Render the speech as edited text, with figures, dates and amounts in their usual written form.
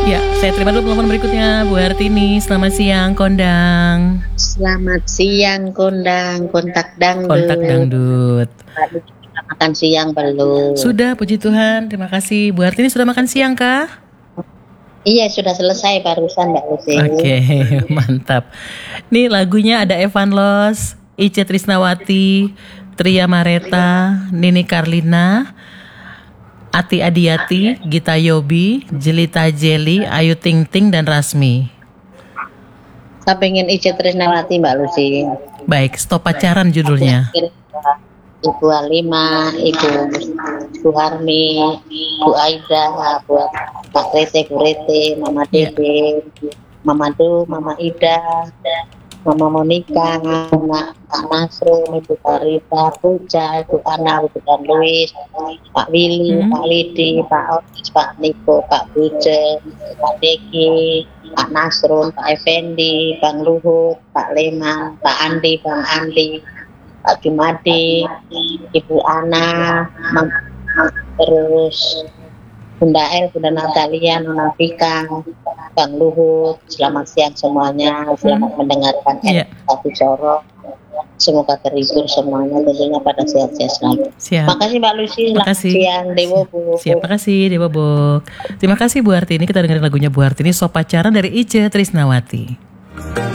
Ya, saya terima dulu telepon berikutnya Bu Hartini. Selamat siang, Kondang. Selamat siang, Kondang, kontak Kontak dangdut. dangdut. Sudah makan siang belum? Sudah, puji Tuhan. Terima kasih. Bu Hartini sudah makan siang kah? Iya, sudah selesai barusan Mbak Lucy. Oke, mantap. Nih lagunya ada Evan Los, Ice Trisnawati, Tria Mareta, Nini Carlina, Ati Adiati, Gita Yobi, Jelita Jeli, Ayu Ting Ting, dan Rasmi. Saya pengen Ica Trisnawati Mbak Lucy. Baik, Stop Pacaran judulnya. Ibu Alima, Ibu Harmi, Ibu Aida, buat Pak Rete, Bu Rete, Mama Dede, Mama Du, Mama Ida, Mama Monika, Pak Nasrul, Ibu Karita, Puja, Ibu Ana, Ibu Dan Luis, Pak Willy, Pak Lidi, Pak Otis, Pak Niko, Pak Buje, Pak Deki, Pak Nasrul, Pak Effendi, Bang Luhut, Pak Leman, Pak Andi, Bang Andi, Pak Jumadi, Ibu Ana, terus Bunda El, Bunda Natalia, Nona Vika, Bang Luhut. Selamat siang semuanya. Selamat mendengarkan Satu Coro. Semoga terhibur semuanya, tentunya pada sehat-sehat selalu. Siap. Makasih Mbak Lucy. Selamat siang Dewa Bu. Siap, makasih Dewa Bok. Terima kasih Bu Hartini. Kita dengerin lagunya Bu Hartini, Stop Pacaran dari Ice Trisnawati.